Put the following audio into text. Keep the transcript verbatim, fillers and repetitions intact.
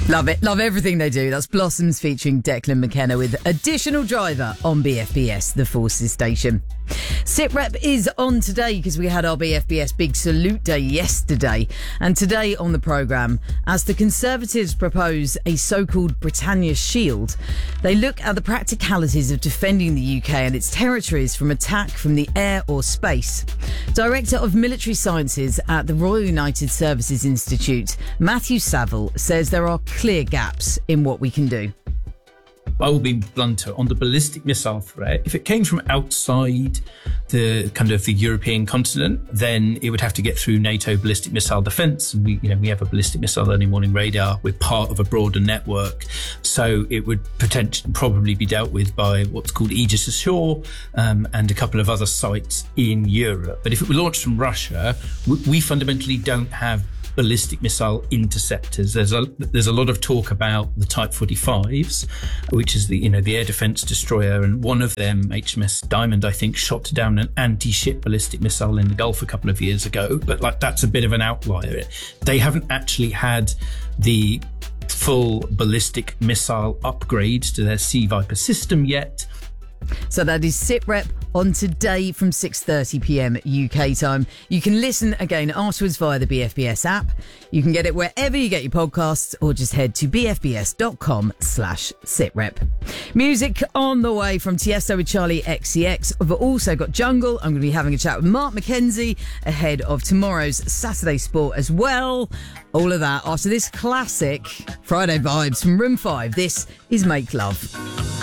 Love it. Love everything they do. That's Blossoms featuring Declan McKenna with Additional Driver on B F B S, the Forces station. SITREP is on today because we had our B F B S Big Salute Day yesterday. And today on the programme, as the Conservatives propose a so-called Britannia Shield, they look at the practicalities of defending the U K and its territories from attack from the air or space. Director of Military Sciences at the Royal United Services Institute, Matthew Saville, says there are clear gaps in what we can do. I will be blunter on the ballistic missile threat. If it came from outside the kind of the European continent, then it would have to get through NATO ballistic missile defence. We, you know, we have a ballistic missile early warning radar. We're part of a broader network, so it would potentially probably be dealt with by what's called Aegis Ashore um, and a couple of other sites in Europe. But if it were launched from Russia, we, we fundamentally don't have ballistic missile interceptors. There's a there's a lot of talk about the Type forty-fives, which is the you know the air defence destroyer, and one of them, H M S Diamond, I think, shot down an anti-ship ballistic missile in the Gulf a couple of years ago. But like that's a bit of an outlier. They haven't actually had the full ballistic missile upgrades to their Sea Viper system yet. So that is SITREP on today from six thirty p.m. U K time. You can listen again afterwards via the B F B S app. You can get it wherever you get your podcasts, or just head to bfbs.com slash SITREP. Music on the way from Tiesto with Charlie X C X. We've also got Jungle. I'm going to be having a chat with Mark McKenzie ahead of tomorrow's Saturday Sport as well. All of that after this classic Friday vibes from Room five. This is Make Love.